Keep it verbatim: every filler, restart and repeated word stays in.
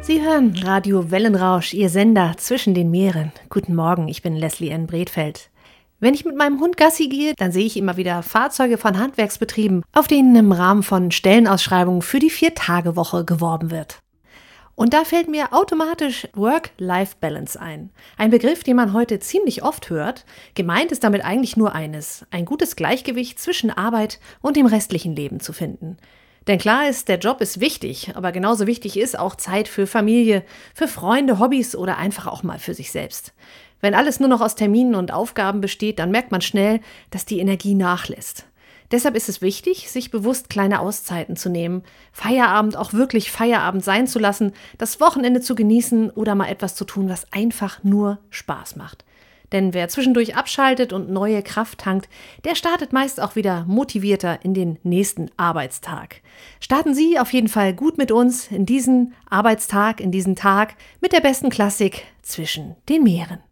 Sie hören Radio Wellenrausch, Ihr Sender zwischen den Meeren. Guten Morgen, ich bin Leslie N. Bredfeld. Wenn ich mit meinem Hund Gassi gehe, dann sehe ich immer wieder Fahrzeuge von Handwerksbetrieben, auf denen im Rahmen von Stellenausschreibungen für die Vier-Tage-Woche geworben wird. Und da fällt mir automatisch Work-Life-Balance ein. Ein Begriff, den man heute ziemlich oft hört. Gemeint ist damit eigentlich nur eines: ein gutes Gleichgewicht zwischen Arbeit und dem restlichen Leben zu finden. Denn klar ist, der Job ist wichtig, aber genauso wichtig ist auch Zeit für Familie, für Freunde, Hobbys oder einfach auch mal für sich selbst. Wenn alles nur noch aus Terminen und Aufgaben besteht, dann merkt man schnell, dass die Energie nachlässt. Deshalb ist es wichtig, sich bewusst kleine Auszeiten zu nehmen, Feierabend auch wirklich Feierabend sein zu lassen, das Wochenende zu genießen oder mal etwas zu tun, was einfach nur Spaß macht. Denn wer zwischendurch abschaltet und neue Kraft tankt, der startet meist auch wieder motivierter in den nächsten Arbeitstag. Starten Sie auf jeden Fall gut mit uns in diesen Arbeitstag, in diesen Tag mit der besten Klassik zwischen den Meeren.